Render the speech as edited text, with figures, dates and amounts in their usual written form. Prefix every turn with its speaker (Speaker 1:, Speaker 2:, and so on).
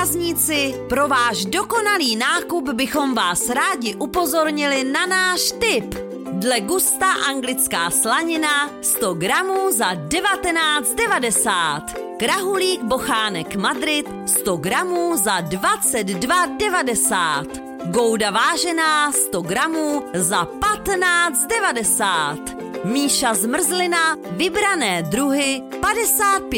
Speaker 1: zákazníci, pro váš dokonalý nákup bychom vás rádi upozornili na náš tip. Dle gusta anglická slanina 100 gramů za 19,90. Krahulík bochánek Madrid 100 gramů za 22,90. Gouda vážená 100 gramů za 15,90. Míša zmrzlina vybrané druhy 55